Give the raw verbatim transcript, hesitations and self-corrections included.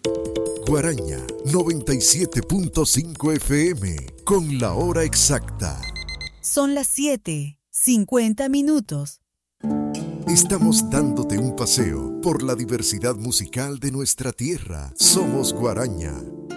Guaraña noventa y siete punto cinco F M con la hora exacta. Son las siete, cincuenta minutos. Estamos dándote un paseo por la diversidad musical de nuestra tierra. Somos Guaraña